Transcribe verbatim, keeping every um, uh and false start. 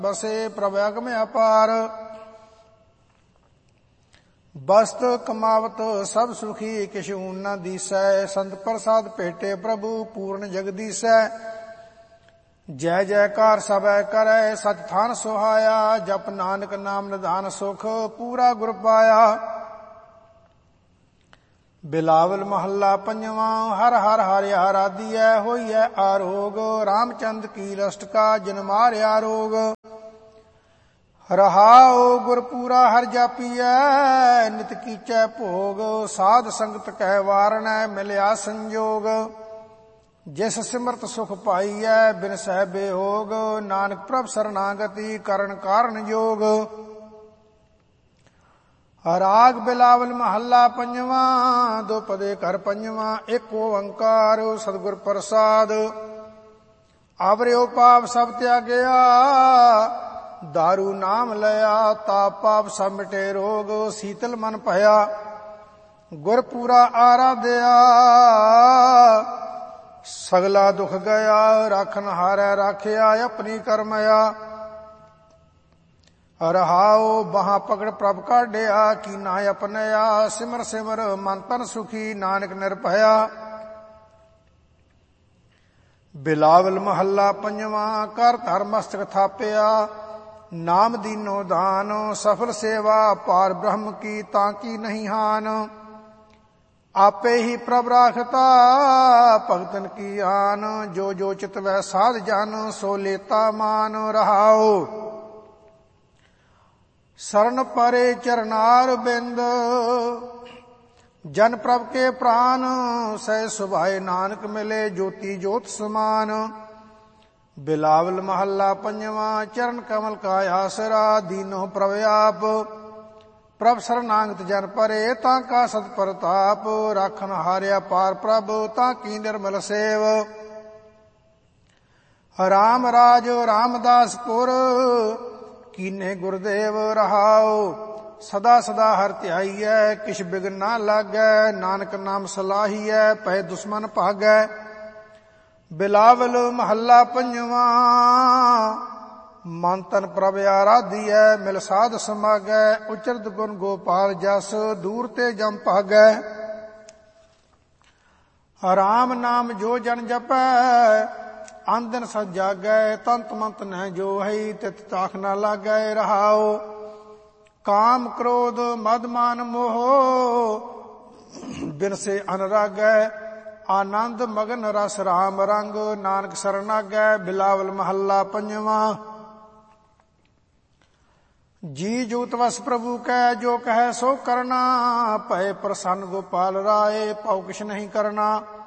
ਬਸੇ ਪ੍ਰਭ ਅਗਮ ਅਪਾਰ। ਬਸਤ ਕਮਾਵਤ ਸਭ ਸੁਖੀ ਕਿਛ ਊਨ ਨਾ ਦੀਸੈ। ਸੰਤ ਪ੍ਰਸਾਦ ਭੇਟੇ ਪ੍ਰਭੂ ਪੂਰਨ ਜਗਦੀਸੈ। ਜੈ ਜੈਕਾਰ ਸਭੈ ਕਰੈ ਸਚ ਥਾਨ ਸੁਹਾਇਆ। ਜਪ ਨਾਨਕ ਨਾਮ ਨਿਧਾਨ ਸੁਖ ਪੂਰਾ ਗੁਰ ਪਾਇਆ। ਬਿਲਾਵਲ ਮਹੱਲਾ ਪੰਜਵਾਂ। ਹਰ ਹਰ ਹਰਿ ਆਰਾਧੀਐ ਹੋਈਐ ਆਰੋਗ। ਰਾਮਚੰਦ ਕੀ ਲਸਟਕਾ ਜਿਨ ਮਾਰਿਆ ਰੋਗ। ਰਹਾਉ ਗੁਰਪੂਰਾ ਹਰਿ ਜਾਪੀਐ ਨਿਤ ਕੀਚੈ ਭੋਗ। ਸਾਧ ਸੰਗਤ ਕਹਿ ਵਾਰਣੈ ਮਿਲਿਆ ਸੰਜੋਗ। ਜਿਸ ਸਿਮਰਤ ਸੁਖ ਪਾਈਐ ਬਿਨ ਸਹਿ ਬੇਹੋਗ। ਨਾਨਕ ਪ੍ਰਭ ਸਰਨਾਗਤੀ ਕਰਨ ਕਾਰਨ ਜੋਗ। ਰਾਗ ਬਿਲਾਵਲ ਮਹੱਲਾ ਪੰਜਵਾਂ। ਦੋ ਪਦੇ ਘਰ ਪੰਜਵਾਂ। ਇੱਕ ਓੰਕਾਰ ਸਤਿਗੁਰ ਪ੍ਰਸਾਦ। ਆਵਰਿਓ ਪਾਪ ਸਭ ਤਿਆਗਿਆ ਦਾਰੂ ਨਾਮ ਲਿਆ। ਤਾਪ ਪਾਪ ਸਭ ਮਿਟੇ ਰੋਗ ਸੀਤਲ ਮਨ ਭਇਆ। ਗੁਰ ਪੂਰਾ ਆਰਾਧਿਆ ਸਗਲਾ ਦੁਖ ਗਿਆ। ਰਾਖਨ ਹਾਰੈ ਰਾਖਿਆ ਆਪਣੀ ਕਰਮਇਆ। ਰਹਾਉ ਬਾਹਾਂ ਪਕੜ ਪ੍ਰਭ ਕਾਢਿਆ ਕੀਨਾ ਆਪਣਿਆ। ਸਿਮਰ ਸਿਮਰ ਮਨ ਤਨ ਸੁਖੀ ਨਾਨਕ ਨਿਰਭਇਆ। ਬਿਲਾਵਲ ਮਹੱਲਾ ਪੰਜਵਾਂ। ਕਰ ਧਰ ਮਸਤਕ ਥਾਪਿਆ ਨਾਮ ਦੀਨੋ ਦਾਨ। ਸਫਲ ਸੇਵਾ ਪਾਰ ਬ੍ਰਹਮ ਕੀ ਤਾਂ ਕੀ ਨਹੀਂ ਹਾਨ। ਆਪੇ ਹੀ ਪ੍ਰਭ ਰਾਖਤਾ ਭਗਤਨ ਕੀ ਆਨ। ਜੋ ਜੋ ਚਿਤਵੈ ਸਾਧ ਜਨ ਸੋ ਲੇਤਾ ਮਾਨ। ਰਹਾਉ ਸਰਨ ਪਰੇ ਚਰਨਾਰ ਬਿੰਦ। ਜਨ ਪ੍ਰਭ ਕੇ ਪ੍ਰਾਨ ਸਹਿ ਸੁਭਾਏ ਨਾਨਕ ਮਿਲੇ ਜੋਤੀ ਜੋਤ ਸਮਾਨ। ਬਿਲਾਵਲ ਮਹੱਲਾ ਪੰਜਵਾਂ। ਚਰਨ ਕਮਲ ਕਾ ਆਸਰਾ ਦੀਨੋ ਪ੍ਰਭ ਆਪ। ਪ੍ਰਭ ਸਰਨਾਗਤ ਜਨ ਪਰੇ ਤਾਂ ਕਾ ਸਤ ਪ੍ਰਤਾਪ। ਰਾਖਨ ਹਾਰਿਆ ਪਾਰ ਪ੍ਰਭ ਤਾਂ ਕੀ ਨਿਰਮਲ ਸੇਵ। ਰਾਮ ਰਾਜ ਰਾਮਦਾਸ ਪੁਰ ਕੀਨੇ ਗੁਰਦੇਵ। ਰਹਾਉ ਸਦਾ ਸਦਾ ਹਰਿ ਧਿਆਈਐ ਕਿਛ ਬਿਗਨ ਨਾ ਲਾਗੈ। ਨਾਨਕ ਨਾਮ ਸਲਾਹੀਐ ਪੈ ਦੁਸ਼ਮਨ ਭਾਗੈ। ਬਿਲਾਵਲ ਮਹੱਲਾ ਪੰਜਵਾਂ। ਮਨ ਤਨ ਪ੍ਰਭ ਆਰਾਧੀਐ ਮਿਲ ਸਾਧ ਸਮਾਗੈ। ਉਚਰਤ ਗੁਣ ਗੋਪਾਲ ਜਸ ਦੂਰ ਤੇ ਜਮ ਭਾਗੈ। ਰਾਮ ਨਾਮ ਜੋ ਜਨ ਜਪੈ ਆਂਦਨ ਸਦ ਜਾਗੈ। ਤੰਤ ਮੰਤ ਨਹਿ ਜੋ ਹੈ ਤਿਤ ਤਾਖ ਨਾ ਲਾਗੈ। ਰਹਾਉ ਕਾਮ ਕ੍ਰੋਧ ਮਦ ਮਾਨ ਮੋਹ ਬਿਨ ਸੇ ਅਨਰਾਗੈ। ਆਨੰਦ ਮਗਨ ਰਸ ਰਾਮ ਰੰਗ ਨਾਨਕ ਸਰਨਾਗੈ। ਬਿਲਾਵਲ ਮਹੱਲਾ ਪੰਜਵਾਂ। ਜੀ ਜੂਤ ਵਸ ਪ੍ਰਭੂ ਕੈ ਜੋ ਕਹੈ ਸੋ ਕਰਨਾ। ਭਏ ਪ੍ਰਸੰਨ ਗੋਪਾਲ ਰਾਏ ਪਉ ਕਿਛ ਨਹੀਂ ਕਰਨਾ।